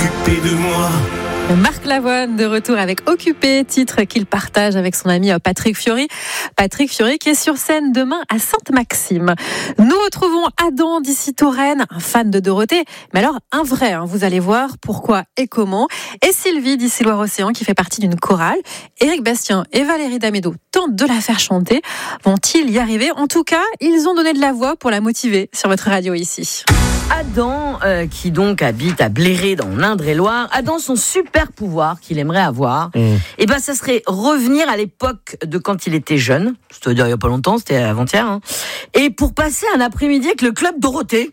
occupé de moi. Marc Lavoine de retour avec Occupé, titre qu'il partage avec son ami Patrick Fiori. Patrick Fiori qui est sur scène demain à Sainte-Maxime. Nous retrouvons Adam d'ici Touraine, un fan de Dorothée, mais alors un vrai, vous allez voir pourquoi et comment. Et Sylvie d'ici Loire-Océan qui fait partie d'une chorale. Éric Bastien et Valérie Damédo tentent de la faire chanter. Vont-ils y arriver ? En tout cas, ils ont donné de la voix pour la motiver sur votre radio ici. Adam, qui donc habite à Bléré dans l'Indre-et-Loire, Adam, son super pouvoir qu'il aimerait avoir, et ben ça serait revenir à l'époque de quand il était jeune, c'est-à-dire il y a pas longtemps, c'était avant-hier, et pour passer un après-midi avec le club Dorothée.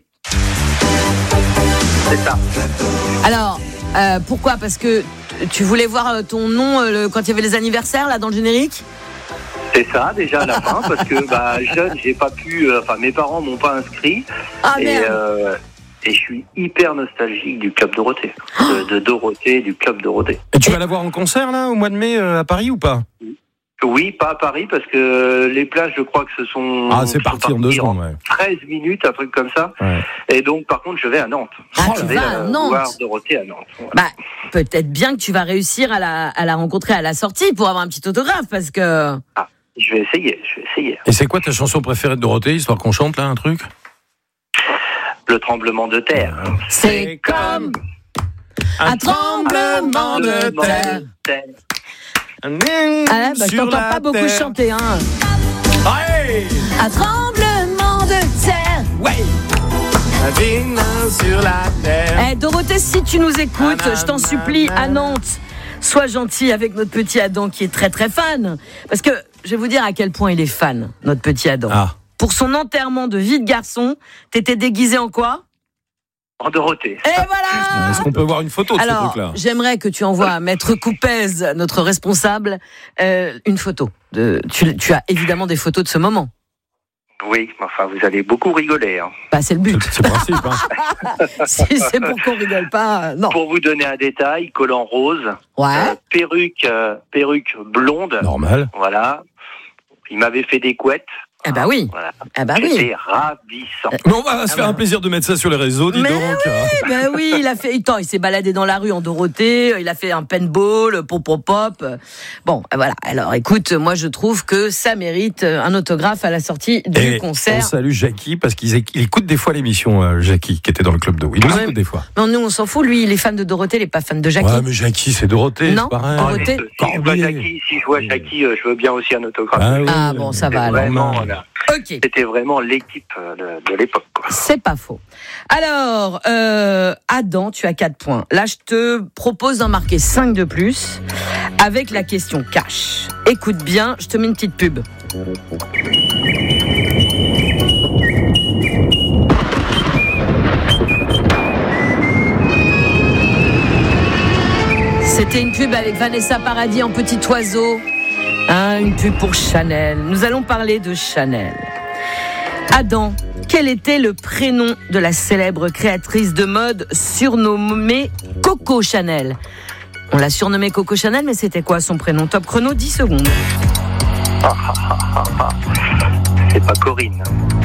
C'est ça. Alors, pourquoi ? Parce que tu voulais voir ton nom quand il y avait les anniversaires là dans le générique ? C'est ça, déjà à la fin, parce que jeune, j'ai pas pu. Mes parents m'ont pas inscrit. Ah, et je suis hyper nostalgique du Club Dorothée. De Dorothée, du Club Dorothée. Et tu vas la voir en concert là, au mois de mai à Paris ou pas ? Oui, pas à Paris, parce que les places, je crois que ce sont. Ah, c'est parti en 2 secondes, ouais. 13 minutes, un truc comme ça. Ouais. Et donc, par contre, je vais à Nantes. Tu vas à Nantes. Voir Dorothée à Nantes. Ouais. Peut-être bien que tu vas réussir à la rencontrer à la sortie pour avoir un petit autographe, parce que. Ah, je vais essayer. Et c'est quoi ta chanson préférée de Dorothée, histoire qu'on chante là un truc ? Le tremblement de terre. C'est comme un tremblement de terre. Je t'entends pas beaucoup chanter, Ouais. Un tremblement de terre. Ouais. Sur la terre. Dorothée, si tu nous écoutes, je t'en supplie, à Nantes, sois gentil avec notre petit Adam qui est très très fan. Parce que je vais vous dire à quel point il est fan, notre petit Adam. Ah. Pour son enterrement de vie de garçon, t'étais déguisé en quoi ? En Dorothée. Et voilà. Est-ce qu'on peut voir une photo de ce Alors, truc-là ? j'aimerais que tu envoies à Maître Coupez, notre responsable, une photo. Tu as évidemment des photos de ce moment. Oui, enfin, vous allez beaucoup rigoler. C'est le but. C'est le principe. Si c'est pour qu'on rigole pas, non. Pour vous donner un détail, collant rose, Ouais. perruque blonde. Normal. Voilà. Il m'avait fait des couettes. Ah bah oui. Voilà. Oui. C'était ravissant. Mais on va se faire un plaisir de mettre ça sur les réseaux, dis Mais donc. oui, il s'est baladé dans la rue en Dorothée, il a fait un paintball, pop. Bon, voilà. Alors, écoute, moi, je trouve que ça mérite un autographe à la sortie du concert. On salue Jackie, parce qu'il écoute des fois l'émission, Jackie, qui était dans le club de. Il nous écoute des fois. Non, nous, on s'en fout. Lui, il est fan de Dorothée, il n'est pas fan de Jackie. Ouais, mais Jackie, c'est Dorothée, non, c'est pareil. Dorothée. Si je vois Jackie, je veux bien aussi un autographe. Ah bon, ça va alors. Vraiment, voilà. Ok. C'était vraiment l'équipe de l'époque. Quoi. C'est pas faux. Alors, Adam, tu as 4 points. Là, je te propose d'en marquer 5 de plus avec la question cash. Écoute bien, je te mets une petite pub. C'était une pub avec Vanessa Paradis en petit oiseau. Une pub pour Chanel. Nous allons parler de Chanel. Adam, quel était le prénom de la célèbre créatrice de mode surnommée Coco Chanel ? On l'a surnommée Coco Chanel, mais c'était quoi son prénom ? Top chrono, 10 secondes. C'est pas Corinne.